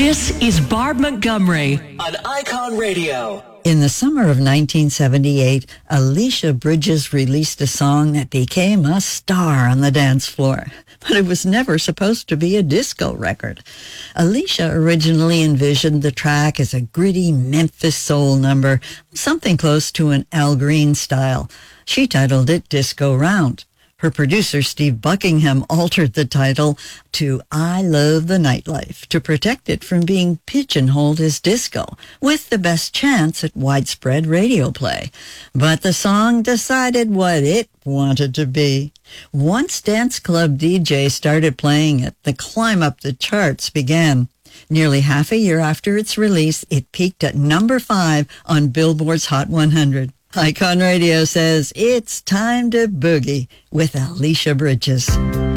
This is Barb Montgomery on Icon Radio. In the summer of 1978, Alicia Bridges released a song that became a star on the dance floor. But it was never supposed to be a disco record. Alicia originally envisioned the track as a gritty Memphis soul number, something close to an Al Green style. She titled it Disco Round. Her producer, Steve Buckingham, altered the title to I Love the Nightlife to protect it from being pigeonholed as disco, with the best chance at widespread radio play. But the song decided what it wanted to be. Once dance club DJs started playing it, the climb up the charts began. Nearly half a year after its release, it peaked at number 5 on Billboard's Hot 100. Icon Radio says it's time to boogie with Alicia Bridges.